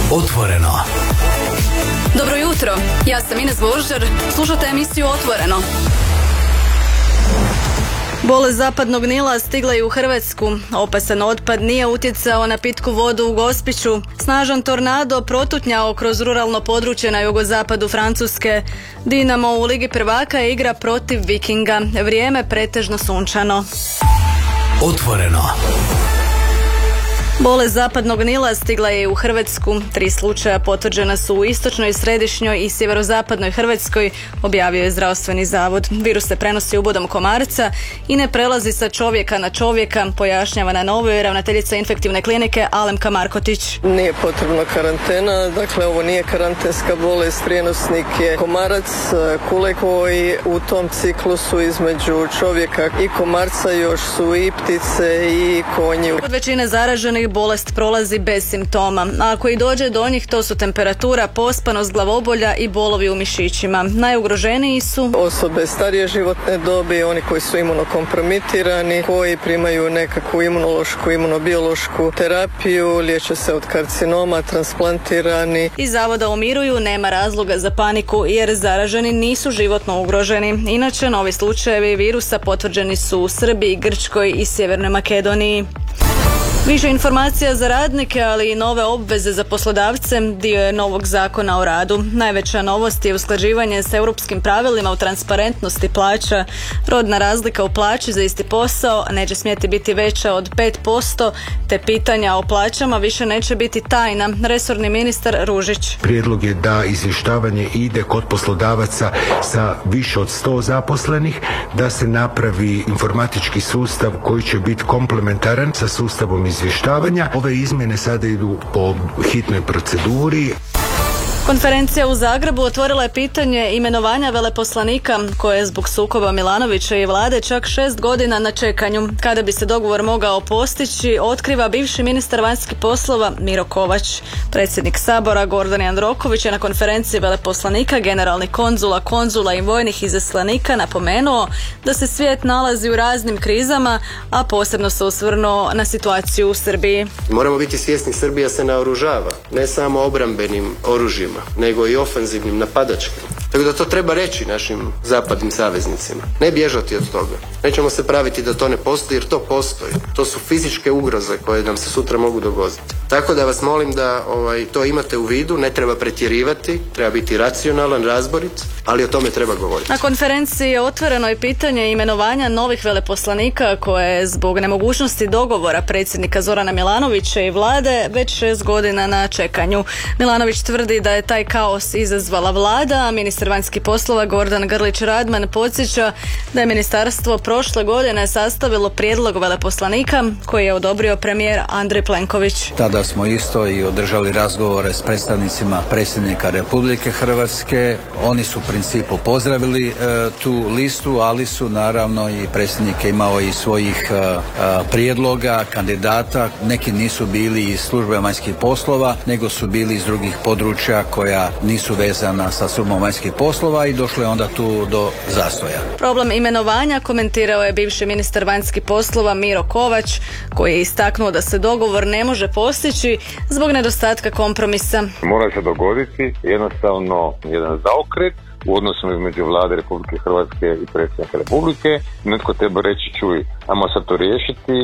Otvoreno. Dobro jutro, ja sam Ines Božar, slušate emisiju Otvoreno. Bolest zapadnog Nila stigla je u Hrvatsku. Opasan otpad nije utjecao na pitku vodu u Gospiću. Snažan tornado protutnjao kroz ruralno područje na jugozapadu Francuske. Dinamo u Ligi prvaka igra protiv Vikinga. Vrijeme pretežno sunčano. Otvoreno. Bolest zapadnog Nila stigla je u Hrvatsku. 3 slučaja potvrđena su u istočnoj, središnjoj i sjeverozapadnoj Hrvatskoj, objavio je zdravstveni zavod. Virus se prenosi ubodom komarca i ne prelazi sa čovjeka na čovjeka, pojašnjava na Novoj ravnateljica infektivne klinike Alemka Markotić. Nije potrebna karantena, dakle ovo nije karantenska bolest, prijenosnik je komarac, kule koji u tom ciklusu između čovjeka i komarca još su i ptice i konji. Kod većine zaraženih bolest prolazi bez simptoma, a ako i dođe do njih to su temperatura, pospanost, glavobolja i bolovi u mišićima. Najugroženiji su osobe starije životne dobi, oni koji su imunokompromitirani, koji primaju nekakvu imunološku, imunobiološku terapiju, liječe se od karcinoma, transplantirani. Iz zavoda umiruju, nema razloga za paniku jer zaraženi nisu životno ugroženi. Inače, novi slučajevi virusa potvrđeni su u Srbiji, Grčkoj i Sjevernoj Makedoniji. Više informacija za radnike, ali i nove obveze za poslodavce dio je novog zakona o radu. Najveća novost je usklađivanje s europskim pravilima o transparentnosti plaća. Rodna razlika u plaći za isti posao neće smjeti biti veća od 5%, te pitanja o plaćama više neće biti tajna. Resorni ministar Ružić. Prijedlog je da izvještavanje ide kod poslodavaca sa više od 100 zaposlenih, da se napravi informatički sustav koji će biti komplementaran sa sustavom izvještavanja. Ove izmjene sada idu po hitnoj proceduri. Konferencija u Zagrebu otvorila je pitanje imenovanja veleposlanika koje je zbog sukoba Milanovića i vlade čak 6 godina na čekanju. Kada bi se dogovor mogao postići, otkriva bivši ministar vanjskih poslova Miro Kovač. Predsjednik Sabora Gordan Jandroković je na konferenciji veleposlanika, generalnih konzula i vojnih izaslanika napomenuo da se svijet nalazi u raznim krizama, a posebno se osvrnuo na situaciju u Srbiji. Moramo biti svjesni, Srbija se naoružava, ne samo obrambenim oružjima, nego i ofenzivnim, napadačkim. Tako da to treba reći našim zapadnim saveznicima. Ne bježati od toga. Nećemo se praviti da to ne postoji, jer to postoji. To su fizičke ugroze koje nam se sutra mogu dogoditi. Tako da vas molim da to imate u vidu, ne treba pretjerivati, treba biti racionalan, razborit, ali o tome treba govoriti. Na konferenciji je otvoreno i pitanje imenovanja novih veleposlanika koje je zbog nemogućnosti dogovora predsjednika Zorana Milanovića i vlade već 6 godina na čekanju. Milanović tvrdi da je taj kaos izazvala vlada, a ministar vanjskih poslova Gordan Grlić Radman podsjeća da je ministarstvo prošle godine sastavilo prijedlog veleposlanika koji je odobrio premijer Andrej Plenković. Tada smo isto i održali razgovore s predstavnicima predsjednika Republike Hrvatske. Oni su u principu pozdravili tu listu, ali su naravno i predsjednik imao i svojih prijedloga, kandidata. Neki nisu bili iz službe vanjskih poslova, nego su bili iz drugih područja koja nisu vezana sa službom vanjskih poslova i došlo je onda tu do zastoja. Problem imenovanja komentirao je bivši ministar vanjskih poslova Miro Kovač, koji je istaknuo da se dogovor ne može postići zbog nedostatka kompromisa. Mora se dogoditi jednostavno jedan zaokret u odnosu između vlade Republike Hrvatske i predsjednika Republike. Netko treba reći, čuj, ajmo sad to riješiti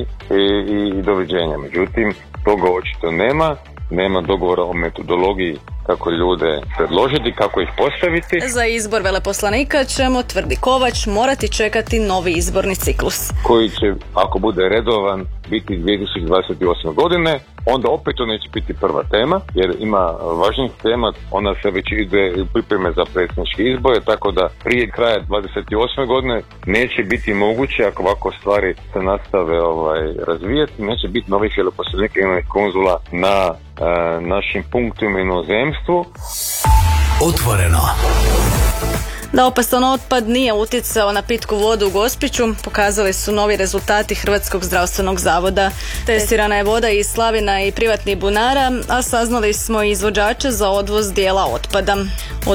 i doviđenja. Međutim, toga očito nema dogovora o metodologiji kako ljude predložiti, kako ih postaviti. Za izbor veleposlanika ćemo, tvrdi Kovač, morati čekati novi izborni ciklus. Koji će, ako bude redovan, biti 2028. godine. Onda opet to neće biti prva tema, jer ima važnijih tema, ona se već ide u pripreme za predsjedničke izbore, tako da prije kraja 28. godine neće biti moguće, ako ovako stvari se nastave razvijati, neće biti novih veleposlanika i konzula na našim punktima inozemstvu. Otvoreno. Da opasan otpad nije utjecao na pitku vodu u Gospiću, pokazali su novi rezultati Hrvatskog zdravstvenog zavoda. Testirana je voda iz slavina i privatnih bunara, a saznali smo i izvođače za odvoz dijela otpada.